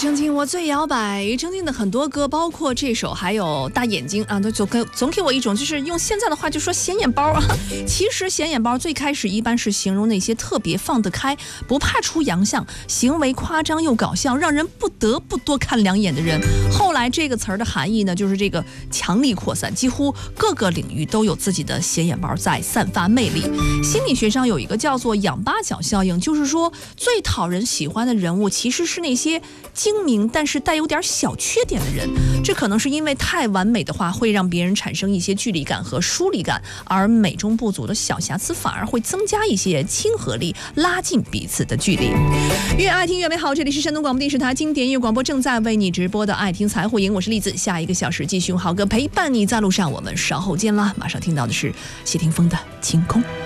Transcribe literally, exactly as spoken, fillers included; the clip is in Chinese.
曾经我最摇摆，曾经的很多歌，包括这首，还有大眼睛啊，都总给总给我一种就是用现在的话就说显眼包啊。其实显眼包最开始一般是形容那些特别放得开，不怕出洋相，行为夸张又搞笑，让人不得不多看两眼的人。后来这个词儿的含义呢，就是这个强力扩散，几乎各个领域都有自己的显眼包在散发魅力。心理学上有一个叫做仰八角效应，就是说最讨人喜欢的人物其实是那些精明但是带有点小缺点的人。这可能是因为太完美的话会让别人产生一些距离感和疏离感，而美中不足的小瑕疵反而会增加一些亲和力，拉近彼此的距离。越爱听越美好，这里是山东广播电视台经典音乐广播正在为你直播的爱听财富营，我是栗子。下一个小时继续用好歌陪伴你在路上，我们稍后见啦。马上听到的是谢霆锋的晴空。